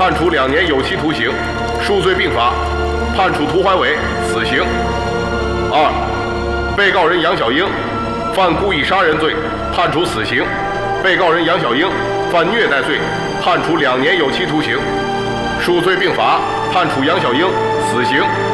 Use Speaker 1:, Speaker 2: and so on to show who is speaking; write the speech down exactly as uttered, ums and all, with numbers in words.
Speaker 1: 判处两年有期徒刑，数罪并罚，判处涂怀伟死刑。二，被告人杨小英犯故意杀人罪，判处死刑；被告人杨小英犯虐待罪，判处两年有期徒刑，数罪并罚，判处杨小英死刑。